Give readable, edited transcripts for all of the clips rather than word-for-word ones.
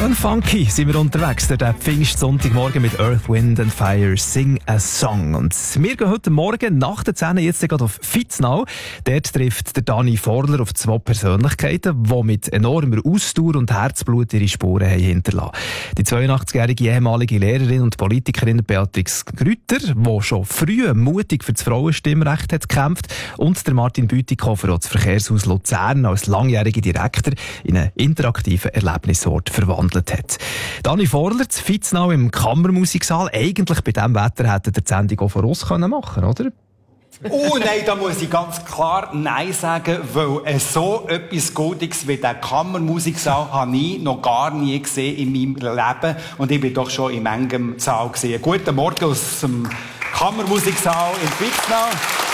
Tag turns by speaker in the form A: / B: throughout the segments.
A: Schön funky sind wir unterwegs, der Pfingstsonntagmorgen mit Earth, Wind and Fire, Sing a Song. Und wir gehen heute Morgen nach der 10 jetzt gerade auf Vitznau. Dort trifft der Dani Forler auf zwei Persönlichkeiten, die mit enormer Ausdauer und Herzblut ihre Spuren haben hinterlassen. Die 82-jährige ehemalige Lehrerin und Politikerin Beatrix Grütter, die schon früh mutig für das Frauenstimmrecht hat gekämpft, und der Martin Bütikofer, der das Verkehrshaus Luzern als langjähriger Direktor in einen interaktiven Erlebnisort verwandelt hat. Dani Forler zu Vitznau im Kammermusiksaal. Eigentlich bei diesem Wetter hätte der die Sendung auch voraus machen können, oder?
B: Oh nein, da muss ich ganz klar Nein sagen, weil so etwas Goldiges wie der Kammermusiksaal habe ich noch gar nie gesehen in meinem Leben. Und ich bin doch schon in manchem Saal gesehen. Guten Morgen aus dem Kammermusiksaal in Vitznau.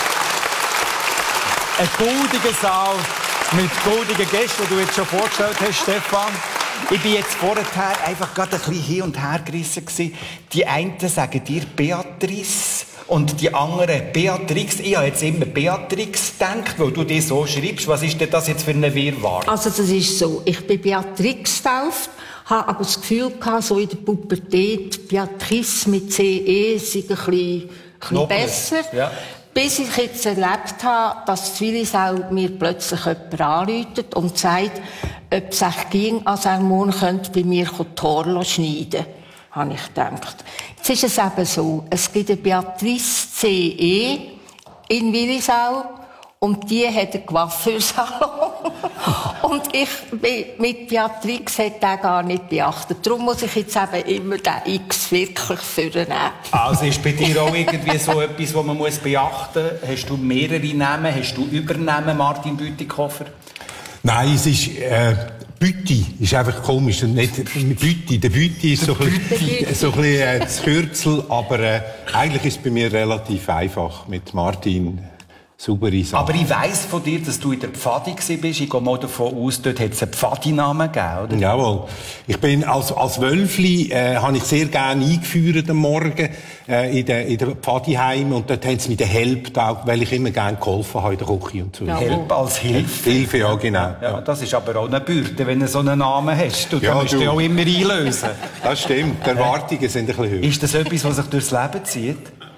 B: Ein goldiger Saal mit goldigen Gästen, die du jetzt schon vorgestellt hast, Stefan. Ich bin jetzt vorher einfach gerade ein bisschen hin und her gerissen gewesen. Die einen sagen dir Beatrice und die anderen Beatrix. Ich habe jetzt immer Beatrix gedacht, weil du das so schreibst. Was ist denn das jetzt für eine Wirrwarr?
C: Also das ist so, ich bin Beatrix getauft, habe aber das Gefühl gehabt, so in der Pubertät, Beatrice mit CE sei ein bisschen besser. Ja. Bis ich jetzt erlebt habe, dass Willisau mir plötzlich jemand anruft und sagt, ob es sich ging, als ein Mann könnte bei mir die Haare schneiden, habe ich gedacht. Jetzt ist es eben so, es gibt eine Beatrice CE in Willisau und die hat einen Coiffeursalon. Und ich bin mit Beatrix hat den gar nicht beachtet. Darum muss ich jetzt eben immer den X wirklich vornehmen.
B: Also ist bei dir auch irgendwie so etwas, was man beachten muss? Hast du mehrere Namen? Hast du Übernamen, Martin Bütikofer?
D: Nein, es ist, Bütti ist einfach komisch. Nicht Bütti. Der Bütti ist so ein bisschen das Kürzel, aber eigentlich ist es bei mir relativ einfach mit Martin. Saubere Sache.
B: Aber ich weiss von dir, dass du in der Pfadi bist. Ich gehe mal davon aus, dort hat es einen Pfadi-Namen gegeben, oder?
D: Jawohl. Ich bin als Wölfli, habe ich sehr gerne eingeführt am Morgen, in der Pfadiheim. Und dort haben sie mir den Help auch, weil ich immer gerne geholfen habe in der Küche und so.
B: Ja. Help als Hilfe?
D: Hilfe, ja, genau.
B: Ja, das ist aber auch eine Bürde, wenn du so einen Namen hast. Du musst dich auch immer einlösen.
D: Das stimmt. Die Erwartungen sind ein bisschen höher.
B: Ist das etwas, was sich durchs Leben zieht?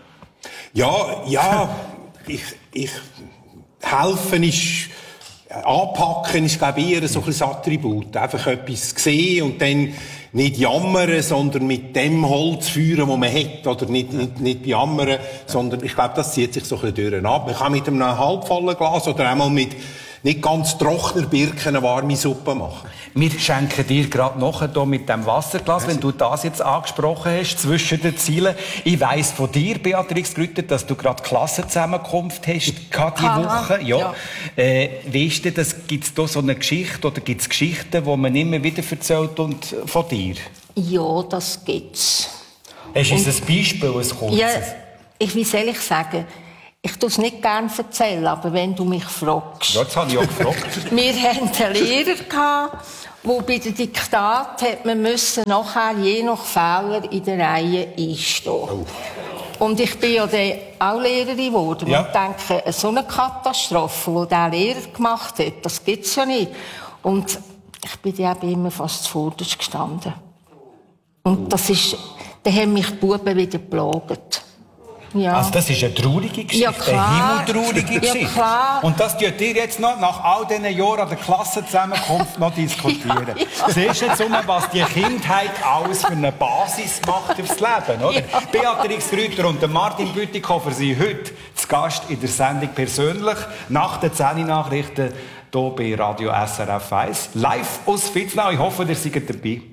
D: Ja. Ich helfen ist, anpacken ist, glaube ich, eher so ein Attribut. Einfach etwas sehen und dann nicht jammern, sondern mit dem Holz führen, das man hat. Oder nicht jammern, sondern ich glaube, das zieht sich so ein bisschen durch. Man kann mit einem halbvollen Glas oder einmal mit nicht ganz trockener Birken eine warme Suppe machen.
B: Wir schenken dir gerade noch hier mit dem Wasserglas, wenn du das jetzt angesprochen hast, zwischen den Zielen. Ich weiss von dir, Beatrix Grütter, dass du gerade Klassenzusammenkunft hast, diese Woche. Ja. Wie ist denn das? Gibt es da so eine Geschichte oder gibt es Geschichten, die man immer wieder erzählt und von dir?
C: Ja, das gibt's.
B: Hast du ein Beispiel, ein kurzes?
C: Ja, wie soll ich sagen? Ich tue es nicht gerne erzählen, aber wenn du mich fragst.
B: Ja, das habe ich auch gefragt.
C: Wir hatten einen Lehrer, der bei den Diktat hat man müssen nachher je nach Fehler in der Reihe einstehen. Oh. Und ich bin ja dann auch Lehrerin geworden. Ja. Und denke, so eine Katastrophe, die der Lehrer gemacht hat, das gibt es ja nicht. Und ich bin dann eben immer fast zuvorderst gestanden. Und da haben mich die Buben wieder geplagt. Ja.
B: Also das ist eine traurige Geschichte, eine himmeltraurige Geschichte.
C: Ja, klar.
B: Und das tut ihr jetzt noch nach all diesen Jahren an der Klassenzusammenkunft noch diskutieren. Siehst du jetzt, was die Kindheit alles für eine Basis macht fürs Leben, oder? Ja. Beatrix Grütter und Martin Bütikofer sind heute zu Gast in der Sendung «Persönlich» nach den 10-Nachrichten hier bei Radio SRF 1. Live aus Vitznau. Ich hoffe, ihr seid dabei.